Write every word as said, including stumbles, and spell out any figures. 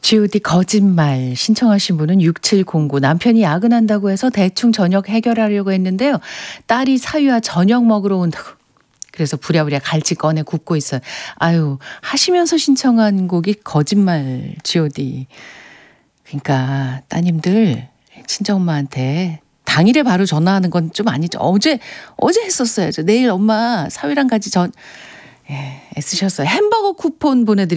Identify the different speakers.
Speaker 1: 지오디 거짓말 신청하신 분은 육칠공구. 남편이 야근한다고 해서 대충 저녁 해결하려고 했는데요. 딸이 사위와 저녁 먹으러 온다고. 그래서 부랴부랴 갈치 꺼내 굽고 있어요. 아유, 하시면서 신청한 곡이 거짓말 지오디. 그러니까 따님들 친정엄마한테 당일에 바로 전화하는 건 좀 아니죠. 어제 어제 했었어야죠. 내일 엄마 사위랑 같이 전 예, 애쓰셨어요. 햄버거 쿠폰 보내드릴게요.